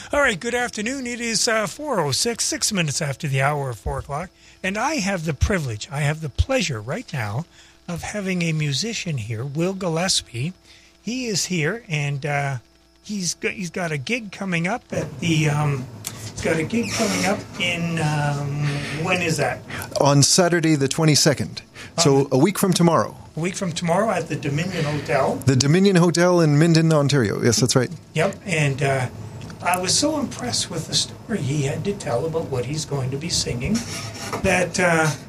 All right, good afternoon. It is 4:06, 6 minutes after the hour of 4 o'clock, and I have the pleasure right now of having a musician here, Will Gillespie. He is here, and he's got a gig coming up at the in when is that? On Saturday the 22nd. So a week from tomorrow. A week from tomorrow at the Dominion Hotel. The Dominion Hotel in Minden, Ontario. Yes, that's right. Yep, and I was so impressed with the story he had to tell about what he's going to be singing that,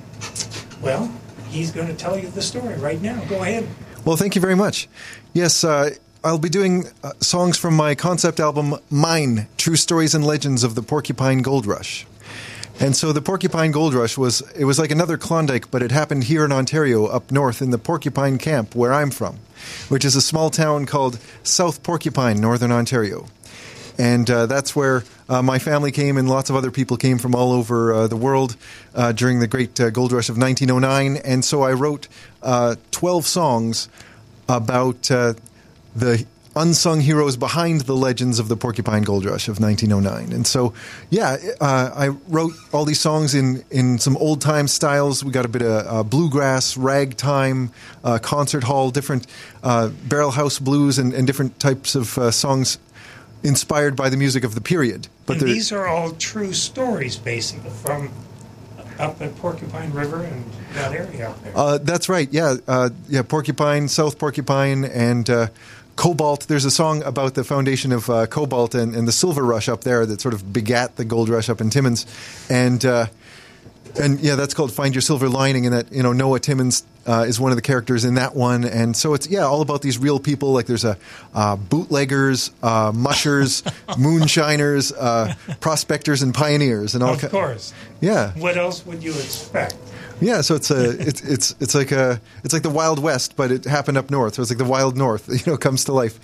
he's going to tell you the story right now. Go ahead. Well, thank you very much. Yes, I'll be doing songs from my concept album, Mine, True Stories and Legends of the Porcupine Gold Rush. And so the Porcupine Gold Rush was like another Klondike, but it happened here in Ontario, up north in the Porcupine Camp, where I'm from, which is a small town called South Porcupine, Northern Ontario. And that's where my family came, and lots of other people came from all over the world during the great gold rush of 1909. And so I wrote 12 songs about the unsung heroes behind the legends of the Porcupine Gold Rush of 1909. And so, I wrote all these songs in some old-time styles. We got a bit of bluegrass, ragtime, concert hall, different barrel house blues, and different types of songs inspired by the music of the period. But these are all true stories, basically, from up at Porcupine River and that area up there. That's right, Porcupine, South Porcupine, and Cobalt. There's a song about the foundation of Cobalt and the silver rush up there that sort of begat the gold rush up in Timmins. And that's called Find Your Silver Lining, and that, Noah Timmins is one of the characters in that one. And so it's, all about these real people. Like there's bootleggers, mushers, moonshiners, prospectors, and pioneers. And all. Of course. Yeah. What else would you expect? Yeah, so it's like the Wild West, but it happened up north. So it's like the Wild North, comes to life.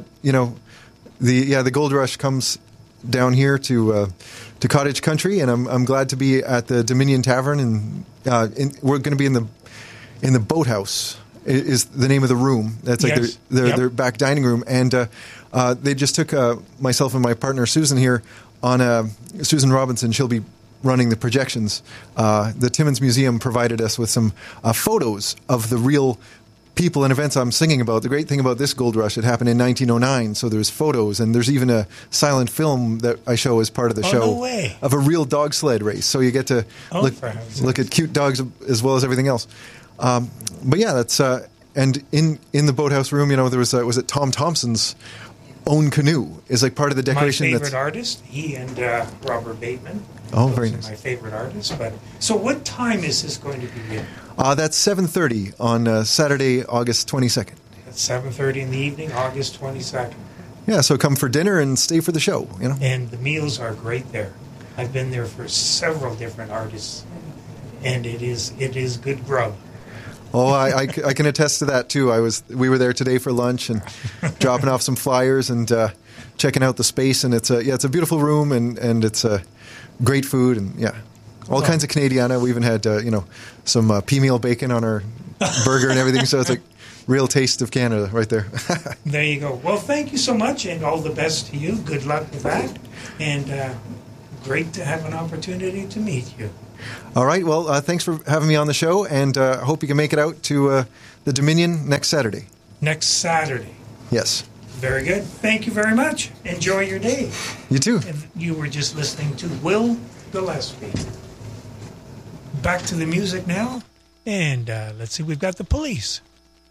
The Gold Rush comes down here to Cottage Country, and I'm glad to be at the Dominion Tavern, and we're going to be in the Boathouse is the name of the room. That's like their back dining room, and they just took myself and my partner Susan here on Susan Robinson. She'll be running the projections. The Timmins Museum provided us with some photos of the real people and events I'm singing about. The great thing about this gold rush, it happened in 1909, so there's photos, and there's even a silent film that I show as part of the show no way. Of a real dog sled race. So you get to look at cute dogs as well as everything else. That's and in the Boathouse room, there was Tom Thompson's own canoe is like part of the decoration. My favorite artist, he and Robert Bateman. Oh, very nice. My favorite artist. But so, what time is this going to be? That's 7:30 on Saturday, August 22nd. At 7:30 in the evening, August 22nd. Yeah, so come for dinner and stay for the show. And the meals are great there. I've been there for several different artists, and it is good grub. Oh, I can attest to that too. We were there today for lunch and dropping off some flyers and checking out the space, and it's a beautiful room, and it's great food, and all kinds of Canadiana. We even had some pea meal bacon on our burger and everything. So it's like real taste of Canada right there. There you go. Well, thank you so much, and all the best to you. Good luck with that, and great to have an opportunity to meet you. All right. Well, thanks for having me on the show, and I hope you can make it out to the Dominion next Saturday. Next Saturday. Yes. Very good. Thank you very much. Enjoy your day. You too. And you were just listening to Will Gillespie. Back to the music now, and let's see. We've got the Police.